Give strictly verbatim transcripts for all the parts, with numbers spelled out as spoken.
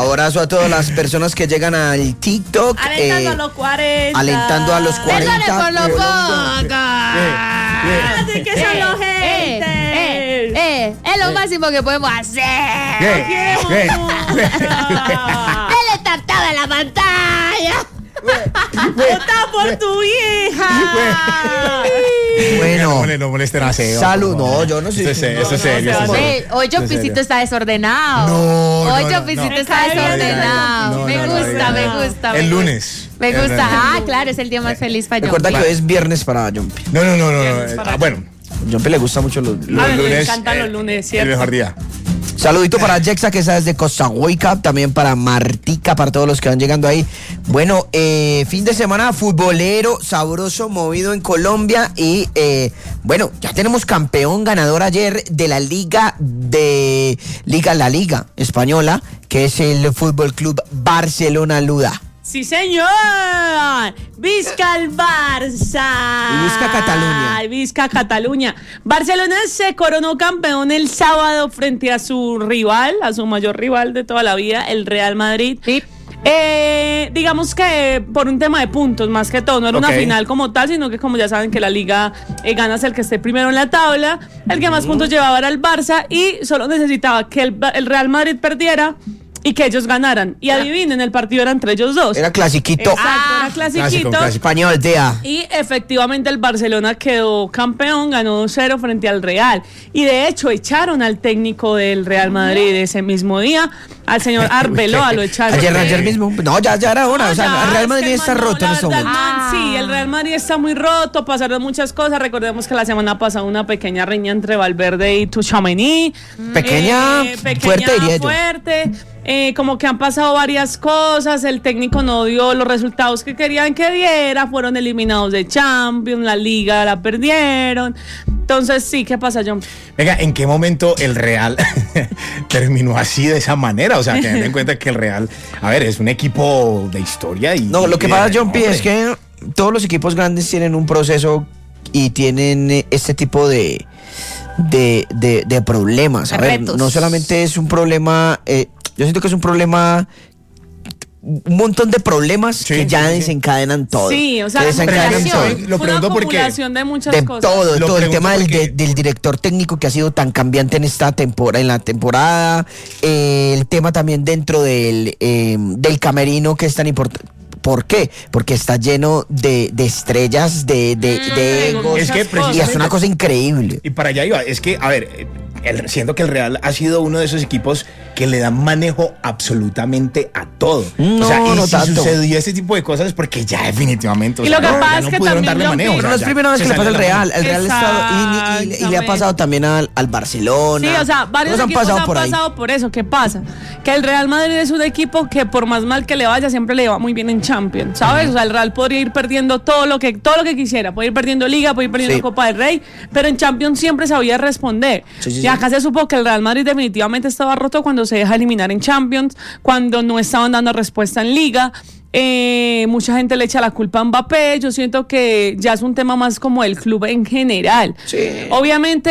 Abrazo a todas las personas que llegan al TikTok. Alentando eh, a los cuarenta. Alentando a los cuarenta. Perdone por los pocos. Así que son los haters. Eh, eh, es lo máximo que podemos hacer. ¿Qué? ¿Qué? Él está atado en la pantalla. Vota por tu hija. Bueno, no, no molesten a Seba. Salud, no, yo no soy. Eso es serio, eso es serio. eso es serio. Hoy Chompicito está desordenado. No, no, Hoy no, Chompicito no. está desordenado. No, me no, no, gusta, no, me no. gusta. El lunes. Me gusta. Ah, claro, es el día más feliz para Recuerda Chompy. que hoy es viernes para Jumpy. No, no, no, no. no. Ah, bueno. Jumpy le gusta mucho los, los A ver, lunes. me encantan los lunes, ¿cierto? El mejor día. Saludito para Jexa, que está desde Costa Rica, también para Martica, para todos los que van llegando ahí. Bueno, eh, fin de semana futbolero, sabroso, movido en Colombia y eh, bueno, ya tenemos campeón ganador ayer de la Liga de Liga La Liga Española, que es el Fútbol Club Barcelona Luda. Sí, señor. Vizca el Barça. Y Vizca Cataluña. Ay, Vizca Cataluña. Barcelona se coronó campeón el sábado frente a su rival, a su mayor rival de toda la vida, el Real Madrid. Sí. Eh, digamos que por un tema de puntos, más que todo, no era Ok. una final como tal, sino que como ya saben que la liga eh, gana el que esté primero en la tabla, el que más puntos llevaba era el Barça y solo necesitaba que el, el Real Madrid perdiera y que ellos ganaran. Y adivinen, el partido era entre ellos dos. Era clasiquito. Exacto, era clasiquito. Clásico, clásico. Español, tía. Y efectivamente el Barcelona quedó campeón, ganó dos cero frente al Real. Y de hecho echaron al técnico del Real Madrid ese mismo día, al señor Arbeloa, lo echaron. Ayer, ayer mismo. No, ya, ya era hora. No, o sea, ya, el Real es Madrid que el está man, no, roto en la este verdad, el momento. man, sí, el Real Madrid está muy roto, pasaron muchas cosas. Recordemos que la semana pasada una pequeña riña entre Valverde y Tchouaméni. Pequeña, fuerte, diría yo. fuerte. Eh, como que han pasado varias cosas, el técnico no dio los resultados que querían que diera, fueron eliminados de Champions, la Liga la perdieron. Entonces, sí, ¿qué pasa, John? Venga, ¿en qué momento el Real terminó así de esa manera? O sea, teniendo en cuenta que el Real, a ver, es un equipo de historia y... No, lo que y pasa, de John P, renombre. es que todos los equipos grandes tienen un proceso y tienen eh, este tipo de, de, de, de problemas. A ver, Retos. no solamente es un problema, eh, yo siento que es un problema, un montón de problemas Sí, que ya sí, sí. desencadenan todo. Sí, o sea, que la desencadenan acumulación, todo. Lo fue pregunto una porque- acumulación de muchas De cosas. todo, de Lo todo el pregunto tema del, porque- de- del director técnico que ha sido tan cambiante en esta temporada, en la temporada, eh, el tema también dentro del, eh, del camerino que es tan importante. ¿Por qué? Porque está lleno de, de estrellas, de, de, Mm, de egos. Es que Y es precisamente- una cosa increíble. Y para allá iba, es que, a ver, el, siento que el Real ha sido uno de esos equipos que le dan manejo absolutamente a todo. No, o sea, y no si tanto. sucedió ese tipo de cosas es porque ya definitivamente, o Y sea, lo que no, pasa ya es no que pudieron también darle John manejo. P- o Pero sea, no es ya primera vez se que le pasa al salió de la Real. mano. El Real está, y, y- y le ha Exactamente. pasado también al, al Barcelona. Sí, o sea, varios Todos han equipos pasado han por ahí. pasado por eso. ¿Qué pasa? Que el Real Madrid es un equipo que por más mal que le vaya, siempre le va muy bien en Champions, ¿sabes? O sea, el Real podría ir perdiendo todo lo que todo lo que quisiera. Puede ir perdiendo Liga, puede ir perdiendo Sí. Copa del Rey, pero en Champions siempre sabía responder. Sí, sí, y sí. acá se supo que el Real Madrid definitivamente estaba roto cuando se deja eliminar en Champions, cuando no estaban dando respuesta en Liga. Eh, mucha gente le echa la culpa a Mbappé. Yo siento que ya es un tema más como el club en general. Sí. Obviamente,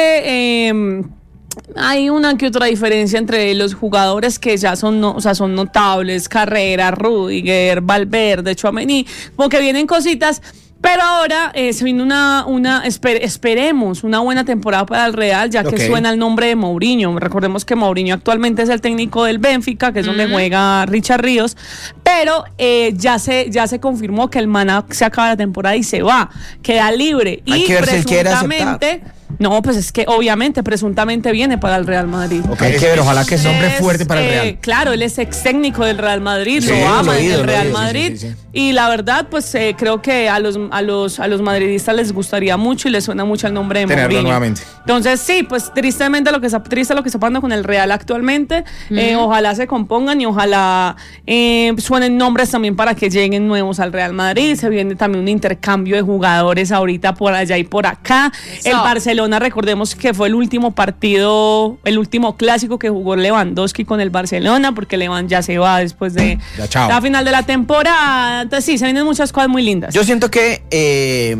eh, hay una que otra diferencia entre los jugadores que ya son, no, o sea, son notables, Carrera, Rudiger, Valverde, Tchouaméni, como que vienen cositas. Pero ahora eh, se viene una, una esper- esperemos, una buena temporada para el Real, ya que Ok. suena el nombre de Mourinho. Recordemos que Mourinho actualmente es el técnico del Benfica, que es donde juega Richard Ríos, pero eh, ya se ya se confirmó que el man se acaba la temporada y se va, queda libre. Hay y que ver si él quiere presuntamente, no, pues es que obviamente, presuntamente viene para el Real Madrid. Ok, Hay que ver, ojalá que es sí. nombre Es, fuerte para el eh, Real. Claro, él es ex técnico del Real Madrid, Sí, lo lo ama he en oído, el lo he Real oído, sí, Madrid. sí, sí, sí. Y la verdad, pues eh, creo que a los, a, los, a los madridistas les gustaría mucho y les suena mucho el nombre de Tenerlo Mourinho. nuevamente. Entonces, sí, pues tristemente lo que está, triste lo que está pasando con el Real actualmente. Eh, ojalá se compongan y ojalá eh, suenen nombres también para que lleguen nuevos al Real Madrid. Se viene también un intercambio de jugadores ahorita por allá y por acá. Eso. El Barcelona, recordemos que fue el último partido, el último clásico que jugó Lewandowski con el Barcelona, porque Levan ya se va después de Ya, chao. la final de la temporada. Entonces, sí, se vienen muchas cosas muy lindas. Yo siento que eh,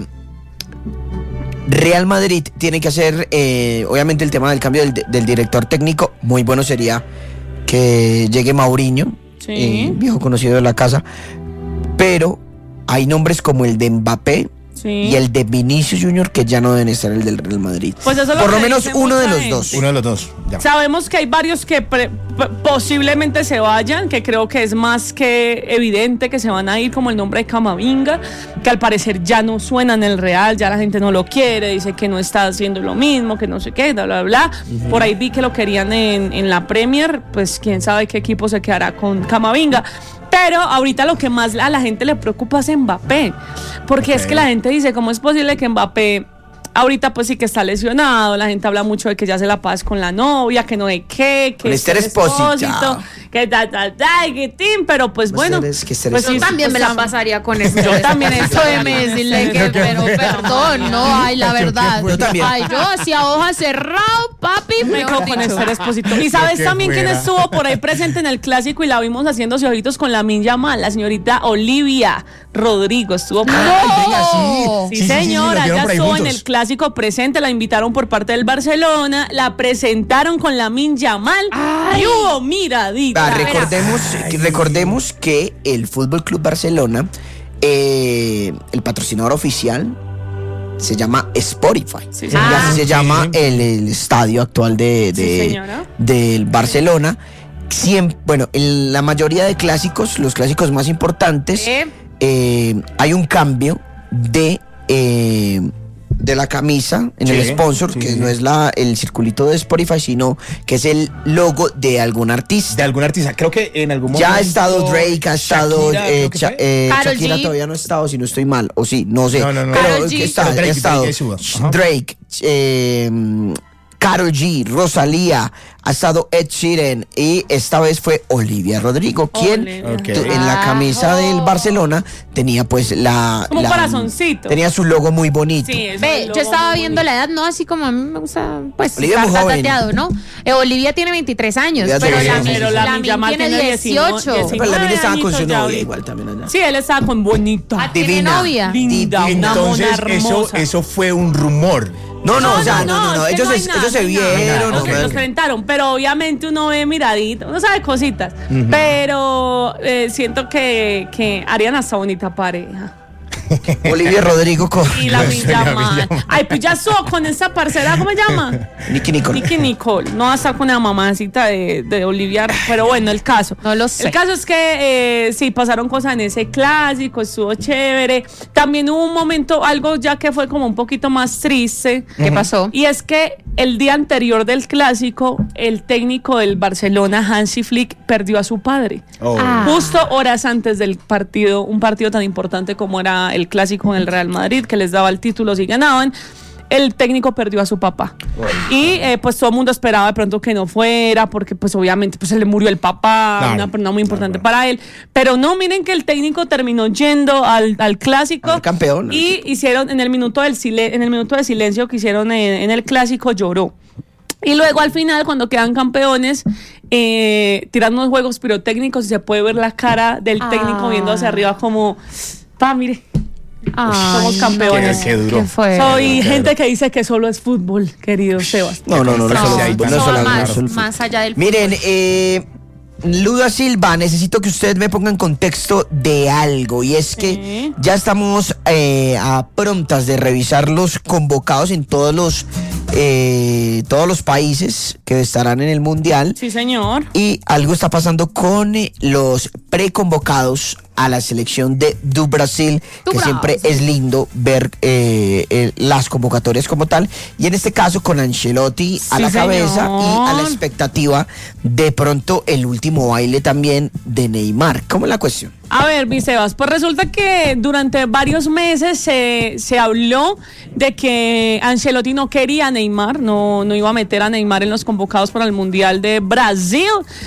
Real Madrid tiene que hacer, eh, obviamente, el tema del cambio del, del director técnico. Muy bueno sería que llegue Mourinho. Sí. eh, viejo conocido de la casa, pero hay nombres como el de Mbappé Sí. y el de Vinicius Junior que ya no deben estar el del Real Madrid. Pues eso es lo Por lo que menos dice uno de mucha los gente. dos. Uno de los dos. Ya. Sabemos que hay varios que pre- p- posiblemente se vayan, que creo que es más que evidente que se van a ir, como el nombre de Camavinga, que al parecer ya no suena en el Real, ya la gente no lo quiere, dice que no está haciendo lo mismo, que no sé qué, bla, bla, bla. Uh-huh. Por ahí vi que lo querían en, en la Premier, pues quién sabe qué equipo se quedará con Camavinga. Pero ahorita lo que más a la gente le preocupa es Mbappé, porque okay. es que la gente dice, ¿cómo es posible que Mbappé ahorita pues sí que está lesionado? La gente habla mucho de que ya se la pasa con la novia, que no de qué, que es el Espósito, que ta, ta, ta, que tin, pero pues bueno. Eres, que pues yo sí, también pues, me la pasaría con eso. Yo también estoy de decirle que, pero perdón, no, ay, la verdad. Yo también. Ay, yo hacía hoja cerrado, papi. Me quedo con Esther Espósito. Y sabes que también fuera. quién estuvo por ahí presente en el clásico y la vimos haciéndose ojitos con Lamine Yamal, la señorita Olivia Rodrigo estuvo por ahí. ¡No! Sí, sí, señora, ya estuvo en el clásico presente, la invitaron por parte del Barcelona, la presentaron con Lamine Yamal y hubo miradita. Ah, recordemos, recordemos que el Fútbol Club Barcelona, eh, el patrocinador oficial, se llama Spotify. Sí, y ah, así se sí. llama el, el estadio actual de, de sí, del Barcelona. Siempre, bueno, en la mayoría de clásicos, los clásicos más importantes, ¿Eh? Eh, hay un cambio de eh, de la camisa en Sí, el sponsor, sí, que sí. no es la el circulito de Spotify, sino que es el logo de algún artista. De algún artista. Creo que en algún momento. Ya ha estado Drake, ha estado Shakira, eh, creo que Cha- fue. eh, Karol Shakira G. todavía no ha estado, si no estoy mal, o sí, no sé. No, no, no. Pero Karol G. que está, Drake, ha estado Drake suba. Ajá. Drake, eh, Karol G, Rosalía, ha estado Ed Sheeran y esta vez fue Olivia Rodrigo, quien Olivia. Ok. tu- en la camisa del Barcelona tenía pues la... Como un la- corazoncito. Tenía su logo muy bonito. Sí, es Ve, un yo logo estaba muy viendo la edad, no así como a mí me gusta, pues, Olivia es muy está joven. tateado, ¿no? Eh, Olivia tiene veintitrés años, Olivia pero tiene la veintitrés. Pero Lamine Lamine Yamal tiene tiene dieciocho. diecinueve. Pero la mina estaba con su añitos ya novia ahorita. igual también allá. Sí, él estaba con bonita. Ah, ¿tiene Divina. novia? Linda, una Entonces, mona eso, hermosa. eso fue un rumor. No, no, o sea, no, no, no, es que ellos, no hay se- nada, ellos se no hay nada. vieron. Los, no, los no. presentaron, pero obviamente uno ve miradito, uno sabe cositas. Pero eh, siento que, que harían hasta bonita pareja. Olivia Rodrigo con Y la Pues, Villa la Man. Villa- Ay, pues ya estuvo con esa parcera, ¿cómo se llama? Nicky Nicole. Nicky Nicole. No va a estar con la mamacita de, de Olivia, pero bueno, el caso. No lo sé. El caso es que eh, sí, pasaron cosas en ese clásico, estuvo chévere. También hubo un momento, algo ya que fue como un poquito más triste. ¿Qué pasó? Y es que el día anterior del clásico, el técnico del Barcelona, Hansi Flick, perdió a su padre. Oh. Ah. Justo horas antes del partido, un partido tan importante como era el clásico en el Real Madrid, que les daba el título si ganaban, el técnico perdió a su papá. Y eh, pues todo el mundo esperaba de pronto que no fuera, porque pues obviamente pues se le murió el papá, Claro, una persona muy importante claro, para él. Pero no, miren que el técnico terminó yendo al, al clásico. Al campeón. Y hicieron en el minuto del silen- en el minuto de silencio que hicieron en, en el clásico, lloró. Y luego al final, cuando quedan campeones, eh, tiran unos juegos pirotécnicos y se puede ver la cara del técnico Ah. viendo hacia arriba como, pa, mire, Ay, somos campeones. Qué- qué duro. ¿Qué fue? soy claro. gente que dice que solo es fútbol, querido Sebas. No, no, no, no, No, solo sí, fútbol, no, no solo- no más, solo fútbol. más allá del Miren, eh, Luda Silva, necesito que usted me ponga en contexto de algo, y es que Sí. ya estamos eh, a prontas de revisar los convocados en todos los eh, todos los países que estarán en el Mundial. Sí, señor. Y algo está pasando con eh, los preconvocados a la selección de du Brasil, Du que siempre Brasil. es lindo ver eh, eh, las convocatorias como tal. Y en este caso con Ancelotti a Sí, la cabeza señor. y a la expectativa de pronto el último baile también de Neymar. ¿Cómo es la cuestión? A ver, mi Sebas, pues resulta que durante varios meses se, se habló de que Ancelotti no quería a Neymar, no, no iba a meter a Neymar en los convocados para el Mundial de Brasil.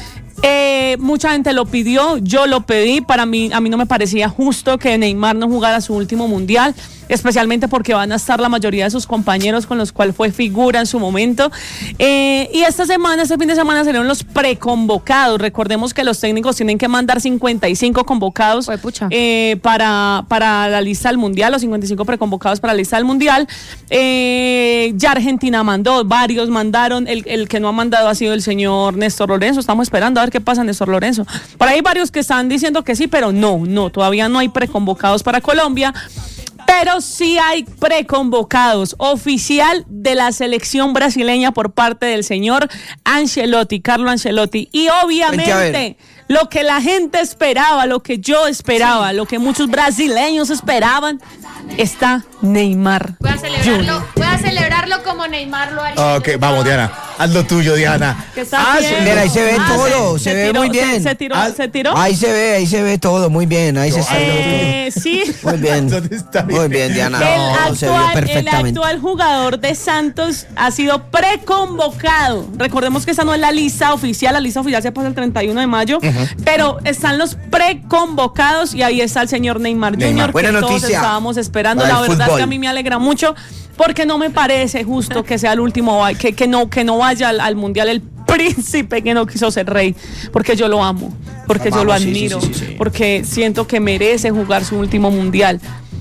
Eh, mucha gente lo pidió, yo lo pedí, para mí, a mí no me parecía justo que Neymar no jugara su último Mundial. especialmente porque van a estar la mayoría de sus compañeros con los cuales fue figura en su momento. Eh, y esta semana, este fin de semana salieron los preconvocados. Recordemos que los técnicos tienen que mandar cincuenta y cinco convocados eh, para, para la lista del Mundial, los cincuenta y cinco preconvocados para la lista del Mundial. Eh, ya Argentina mandó, varios mandaron, el, el que no ha mandado ha sido el señor Néstor Lorenzo. Estamos esperando a ver qué pasa, Néstor Lorenzo. Por ahí varios que están diciendo que sí, pero no, no, todavía no hay preconvocados para Colombia. Pero sí hay preconvocados oficial de la selección brasileña por parte del señor Ancelotti, Carlo Ancelotti. Y obviamente lo que la gente esperaba, lo que yo esperaba, sí. lo que muchos brasileños esperaban, está Neymar. Voy a celebrarlo, voy a celebrarlo como Neymar lo haría. Ok, vamos, Diana. Haz lo tuyo, Diana. ¿Qué está ah, haciendo? Mira, ahí se ve Ah, todo, se, se, se ve tiró, muy bien. Se, se tiró, ah, se tiró. Ahí se ve, ahí se ve todo, muy bien. Ahí se está. Eh, sí. Muy bien. ¿Dónde está bien? Muy bien, Diana. El, No, actual, se vio el perfectamente. actual jugador de Santos ha sido preconvocado. Recordemos que esa no es la lista oficial, la lista oficial se pasa el treinta y uno de mayo, uh-huh. pero están los preconvocados y ahí está el señor Neymar, Neymar. Junior Buena que noticia. todos estábamos esperando. Para la verdad fútbol. es que a mí me alegra mucho porque no me parece justo que sea el último, que, que, no, que no vaya al, al Mundial el príncipe que no quiso ser rey, porque yo lo amo, porque Amamos, yo lo admiro, sí, sí, sí, sí. porque siento que merece jugar su último Mundial.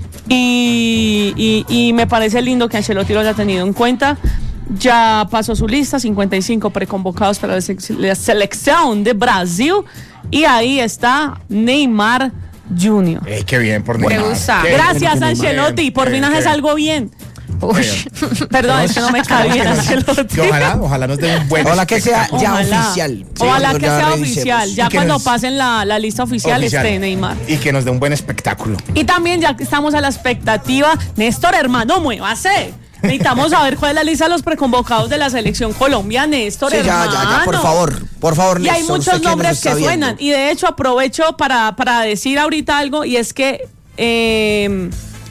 Y, y, y me parece lindo que Ancelotti lo haya tenido en cuenta. Ya pasó su lista, cincuenta y cinco preconvocados para la, sec- la selección de Brasil. Y ahí está Neymar Junior Eh, qué bien por Neymar. Me gusta. Qué Gracias, bien, Ancelotti. Por fin qué haces bien. algo bien. Uy, perdón, es que no me cae bien, Ancelotti. Ojalá, ojalá nos den un buen Ojalá que sea ya Ojalá. oficial. Ojalá Sí, que ya sea revisemos. oficial. Ya Y que cuando nos- pasen la, la lista oficial, Oficial. esté Neymar. Y que nos dé un buen espectáculo. Y también, ya que estamos a la expectativa, Néstor, hermano, muévase. Necesitamos saber cuál es la lista de los preconvocados de la selección Colombia, Néstor, Sí, ya, hermano. ya, ya, por favor, por favor, Y hay Néstor, muchos usted que nos nombres está que viendo. suenan. Y de hecho aprovecho para, para decir ahorita algo, y es que eh,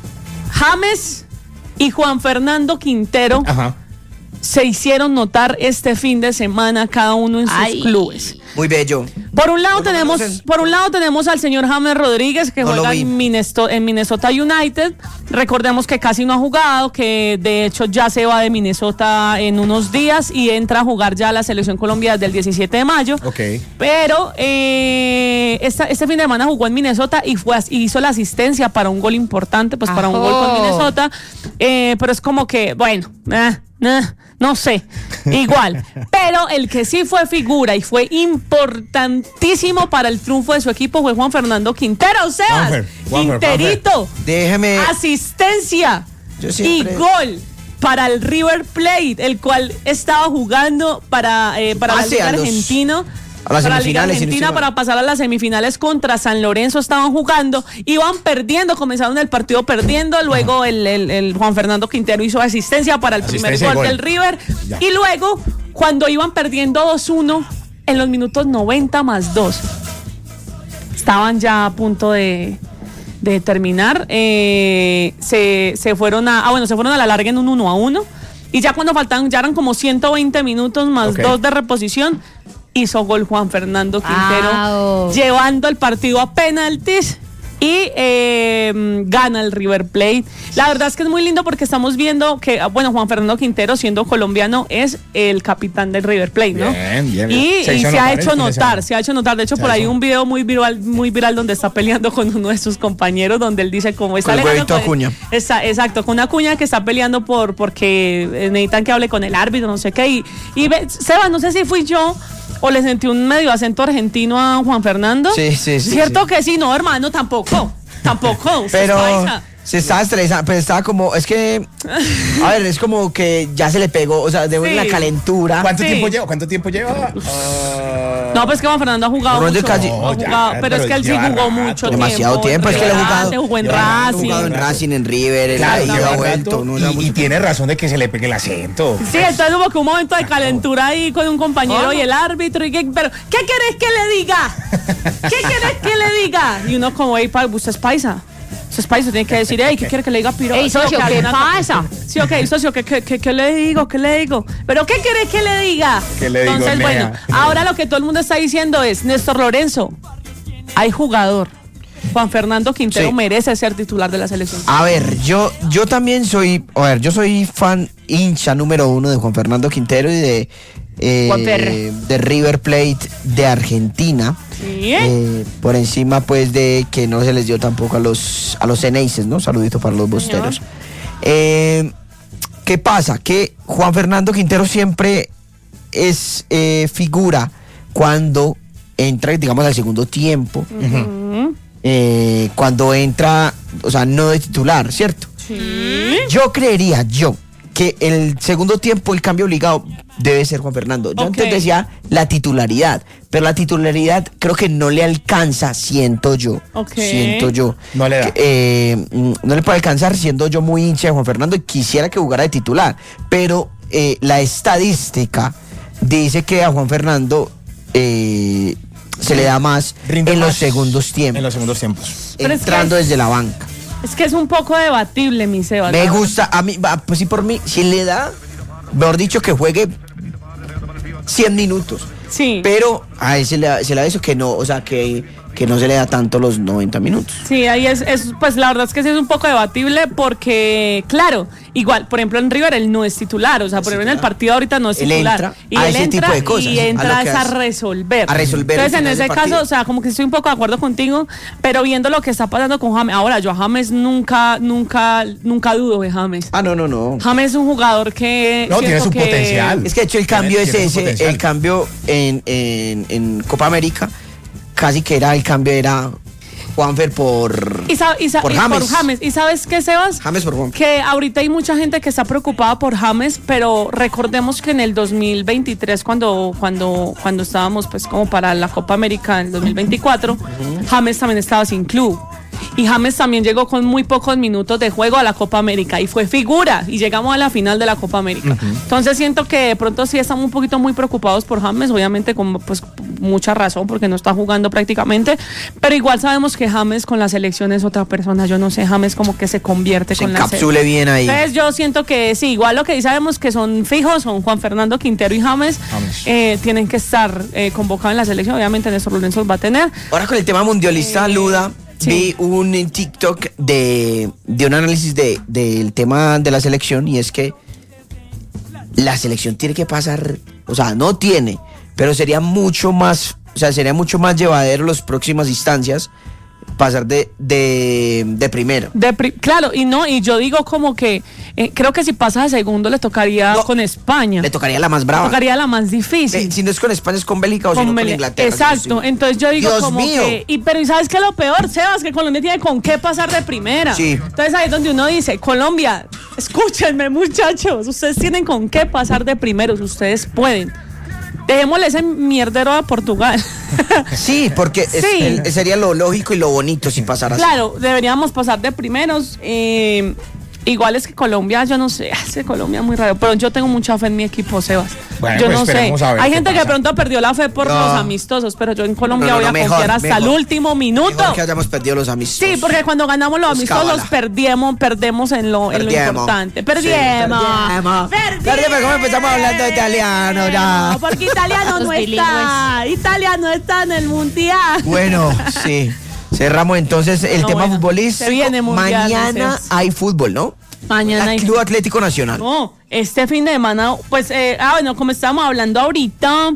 James y Juan Fernando Quintero Ajá. se hicieron notar este fin de semana cada uno en sus Ay. clubes. Muy bello. Por un lado Por lo tenemos, menos en- por un lado tenemos al señor James Rodríguez que No lo juega vi. en Minnesota, en Minnesota United. Recordemos que casi no ha jugado, que de hecho ya se va de Minnesota en unos días y entra a jugar ya a la selección Colombia desde el diecisiete de mayo. Ok. Pero eh, esta, este fin de semana jugó en Minnesota y fue, y hizo la asistencia para un gol importante, pues para un Ajo. gol con Minnesota. Eh, pero es como que, bueno, eh, eh, no sé, igual. Pero el que sí fue figura y fue importantísimo para el triunfo de su equipo fue Juan Fernando Quintero. O sea, Juanfer, Juanfer, Quinterito, Déjeme. asistencia Yo y siempre- gol para el River Plate, el cual estaba jugando para, eh, para la Pase Liga a los- Argentina. a las Para la Liga semifinales, si no Argentina, estoy mal. para pasar a las semifinales contra San Lorenzo estaban jugando, iban perdiendo, comenzaron el partido perdiendo, luego el, el- el Juan Fernando Quintero hizo asistencia para el primer Asistencia y gol gol. del River, Ya. y luego cuando iban perdiendo dos uno en los minutos noventa más dos, estaban ya a punto de, de terminar, eh, se, se fueron a, ah bueno, se fueron a la larga en un uno a uno, y ya cuando faltaban, ya eran como ciento veinte minutos más Ok. dos de reposición, hizo gol Juan Fernando Quintero, Au. llevando el partido a penaltis y eh, gana el River Plate. La verdad es que es muy lindo porque estamos viendo que, bueno, Juan Fernando Quintero, siendo colombiano, es el capitán del River Plate, ¿no? Bien, bien, bien. Y Se y hizo se, ha notar el hecho fin de semana. notar, se ha hecho notar. De hecho, Se por ahí hizo. un video muy viral, muy viral donde está peleando con uno de sus compañeros, donde él dice cómo está Con el alegando huevito Acuña. Está, exacto, con una Acuña que está peleando por porque eh, necesitan que hable con el árbitro, no sé qué. Y, y ve- Seba, no sé si fui yo o le sentí un medio acento argentino a Juan Fernando. Sí, sí, sí, ¿Cierto sí. que sí? No, hermano, tampoco. Tampoco. usted es Pero paisa. se estaba estresando, pero estaba como, es que, a ver, es como que ya se le pegó, o sea, de Sí. la calentura. ¿Cuánto Sí. tiempo lleva? ¿Cuánto tiempo lleva? Ah, No, pues que Juan Fernando ha jugado Pero no es mucho. de casi- ha No, ya, jugado, pero, pero es que él sí lleva jugó rato. mucho Demasiado tiempo. tiempo, es que le he jugado. Antes jugó en Lleva Ha Racing. jugado en Racing, en River, él Claro, ha ido, lleva ha rato vuelto. No, y, lleva y mucho tiene razón de que se le pegue el acento. Sí, entonces hubo que un momento de calentura ahí con un compañero y el árbitro. Y que, pero, ¿qué querés que le diga? ¿Qué querés que le diga? Y uno como, hey, pa, usted es paisa. Usted es paisa, tiene que decir, hey, ¿qué quiere que le diga, piro? Ey, Sí, socio, ok, ¿qué alguna pasa? cosa. Sí, ok, socio, ¿qué, qué, qué, qué le digo? ¿Qué le digo? ¿Pero qué querés que le diga? ¿Qué le digo, Entonces, nea? bueno, ahora lo que todo el mundo está diciendo es, Néstor Lorenzo, hay jugador. Juan Fernando Quintero Sí. merece ser titular de la selección. A ver, yo, yo también soy, a ver, yo soy fan hincha número uno de Juan Fernando Quintero y de, eh, Juanfer. de River Plate de Argentina. Sí. Eh, por encima, pues, de que no se les dio tampoco a los, a los Ceneices, ¿no? Saludito para los bosteros. Eh, ¿Qué pasa? Que Juan Fernando Quintero siempre es eh, figura cuando entra, digamos, al segundo tiempo. Ujú. Eh, cuando entra, o sea, no de titular, ¿cierto? Sí. Yo creería, yo, que el segundo tiempo el cambio obligado debe ser Juan Fernando. Yo Ok. antes decía la titularidad, pero la titularidad creo que no le alcanza, siento yo. Ok. Siento yo. No le da. Que, eh, mm, no le puede alcanzar, siendo yo muy hincha de Juan Fernando y quisiera que jugara de titular. Pero eh, la estadística dice que a Juan Fernando eh, se le da más Rinde en los más segundos tiempos, En los segundos tiempos. Pero es que entrando es- desde la banca. Es que es un poco debatible, mi Sebas. Me gusta, a mí, va, pues sí, por mí, si le da, mejor dicho, que juegue cien minutos. Sí. Pero a él se le da, se le da eso que no, o sea, que, que no se le da tanto los noventa minutos. Sí, ahí es, es, pues la verdad es que sí es un poco debatible porque, claro, igual, por ejemplo, en River él no es titular, o sea, por ejemplo, en el partido ahorita no es Él titular. entra y a él ese entra tipo de cosas, y a lo entra que es a hace. resolver. A resolver al Entonces, en final ese del caso, partido. o sea, como que estoy un poco de acuerdo contigo, pero viendo lo que está pasando con James, ahora yo a James nunca, nunca, nunca dudo de James. Ah, no, no, no. James es un jugador que... No, tiene siento su que- potencial. Es que de hecho el cambio Tiene- es tiene su ese, potencial. el cambio en, en, en Copa América, casi que era, el cambio era Juanfer por, Y, sa- y sa- por y James. por James. ¿Y sabes qué, Sebas? James por Juanfer. Que ahorita hay mucha gente que está preocupada por James, pero recordemos que en el dos mil veintitrés, cuando, cuando, cuando estábamos pues como para la Copa América en el dos mil veinticuatro, James también estaba sin club. Y James también llegó con muy pocos minutos de juego a la Copa América y fue figura y llegamos a la final de la Copa América. Entonces siento que de pronto sí estamos un poquito muy preocupados por James, obviamente con pues mucha razón porque no está jugando prácticamente, pero igual sabemos que James con la selección es otra persona. Yo no sé, James como que se convierte Se con la encapsule selección. bien ahí. Entonces yo siento que sí, igual lo que sabemos que son fijos, son Juan Fernando Quintero y James, James. eh, tienen que estar eh, convocados en la selección, obviamente Néstor Lorenzo los va a tener. Ahora con el tema mundialista, Eh, Luda, sí. vi un en TikTok de, de un análisis de, del tema de la selección y es que la selección tiene que pasar, o sea, no tiene, pero sería mucho más, o sea, sería mucho más llevadero las próximas instancias pasar de, de, de primero. De pri- claro, y no, y yo digo como que eh, creo que si pasa de segundo le tocaría No, con España. Le tocaría la más Le brava. tocaría la más difícil. Eh, si no es con España, es con Bélgica o si no con Bele- Inglaterra. Exacto, Sí. entonces yo digo Dios como mío. que, y pero ¿y sabes qué es lo peor, Sebas? Que Colombia tiene con qué pasar de primera. Sí. Entonces ahí es donde uno dice, Colombia, escúchenme muchachos, ustedes tienen con qué pasar de primeros, ustedes pueden. Dejémosle ese mierdero a Portugal. Sí, porque es- Sí. el- sería lo lógico y lo bonito si pasara así. Claro, deberíamos pasar de primeros. eh, igual es que Colombia, yo no sé, es que Colombia es muy raro, pero yo tengo mucha fe en mi equipo, Sebas. Bueno, yo pues no sé. esperemos a ver Hay qué gente que de pasa. pronto perdió la fe por No. los amistosos, pero yo en Colombia No, no, voy no, a mejor, confiar hasta mejor. el último minuto. Mejor que hayamos perdido los amistosos. Sí, porque cuando ganamos los Los amistosos cábala. perdimos, perdemos en lo, en lo Perdimos. importante. Sí, Perdimos. perdimos. Perdimos, ¿cómo empezamos hablando de italiano ya? No, porque italiano Los no está. Italiano está en el mundial. Bueno, sí. Cerramos entonces el No, tema bueno, futbolístico. se viene mundial, Mañana dices. hay fútbol, ¿no? Mañana hay Club Atlético Nacional. No, este fin de semana, pues, eh, ah, bueno, como estábamos hablando ahorita,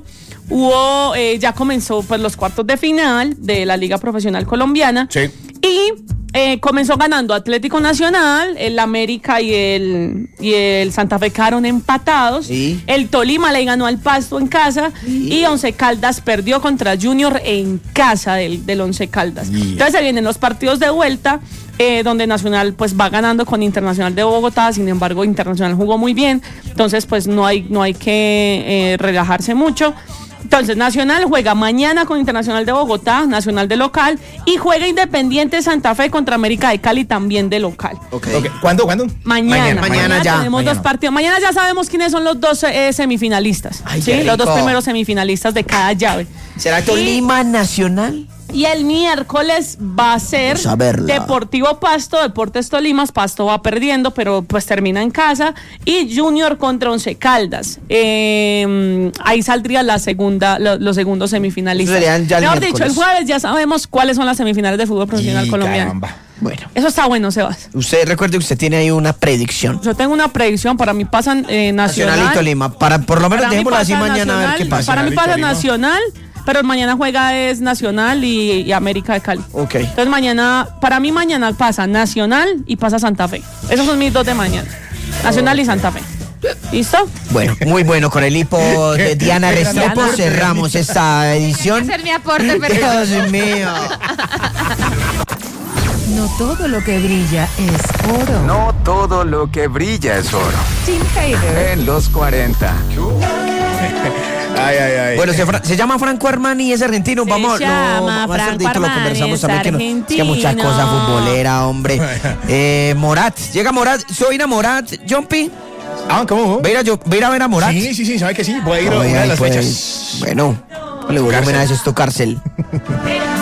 hubo, eh, ya comenzó pues los cuartos de final de la Liga Profesional Colombiana. Sí. Y eh, comenzó ganando Atlético Nacional, el América y el, y el Santa Fe quedaron empatados. Sí. El Tolima le ganó al Pasto en casa Sí. y Once Caldas perdió contra Junior en casa del, del Once Caldas. Yeah. Entonces se vienen los partidos de vuelta. Eh, donde Nacional pues va ganando con Internacional de Bogotá, sin embargo Internacional jugó muy bien, entonces pues no hay, no hay que eh, relajarse mucho. Entonces Nacional juega mañana con Internacional de Bogotá, Nacional de local, y juega Independiente Santa Fe contra América de Cali también de local. Ok. Ok, ¿Cuándo? ¿Cuándo? Mañana, Mañana ya. tenemos Mañana. dos partidos. Mañana ya sabemos quiénes son los dos eh, semifinalistas. Ay, ¿sí? qué Los dos rico. primeros semifinalistas de cada llave. ¿Será Y- Tolima Nacional? Y el miércoles va a ser Vamos a verla. Deportivo Pasto, Deportes Tolimas. Pasto va perdiendo, pero pues termina en casa. Y Junior contra Once Caldas. Eh, ahí saldría la segunda, lo- los segundos semifinalistas. Eso serían ya el Mejor dicho, el miércoles. jueves ya sabemos cuáles son las semifinales de fútbol profesional Y colombiano. caramba. Bueno, Eso está bueno, Sebas. usted recuerde que usted tiene ahí una predicción. Yo tengo una predicción. Para mí pasan eh, Nacional. Nacional y Tolima. Para, por lo menos Para mí dejémoslo así pasa mañana a ver qué Nacional, pasa. Para mí Nacional y pasa Tolima. Nacional, pero mañana juega es Nacional y, y América de Cali. Ok. Entonces mañana, para mí mañana pasa Nacional y pasa Santa Fe. Esos son mis dos de mañana. Nacional y Santa Fe. ¿Listo? Bueno, muy bueno. Con el hipo de Diana Qué gran Restrepo aporte, cerramos esta edición. Hacer mi aporte, pero Dios mío. No todo lo que brilla es oro. No todo lo que brilla es oro. Tim Hader. En los cuarenta. Ay, ay, ay. Bueno, se, fra- se llama Franco Armani, es argentino. Se Vamos, llama no, más Franco tardito lo Armani, conversamos es también. Que, no- es que mucha argentino. cosa futbolera, hombre. Eh, Morat, llega Morat. ¿Soy ir a Morat, Jumpy? Ah, ¿cómo? ¿Va a ir a, yo- va a ir a ver a Morat? Sí, sí, sí, sabe que sí. Voy a ir a Ay, una de ay, las pues, fechas. Bueno, le volumen a eso es tu cárcel.